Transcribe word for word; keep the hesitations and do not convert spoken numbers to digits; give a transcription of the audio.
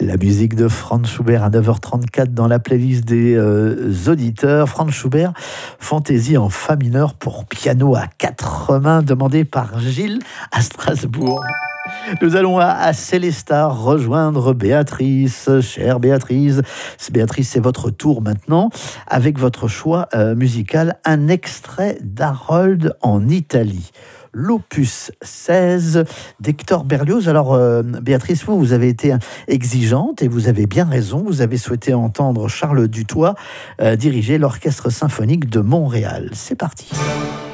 La musique de Franz Schubert à neuf heures trente-quatre dans la playlist des euh, auditeurs. Franz Schubert, fantaisie en fa mineur pour piano à quatre mains, demandée par Gilles à Strasbourg. Nous allons à, à Célestat rejoindre Béatrice. Chère Béatrice, Béatrice, c'est votre tour maintenant avec votre choix euh, musical, un extrait d'Harold en Italie. L'opus seize d'Hector Berlioz. Alors, euh, Béatrice, vous, vous avez été exigeante et vous avez bien raison. Vous avez souhaité entendre Charles Dutoit euh, diriger l'Orchestre symphonique de Montréal. C'est parti.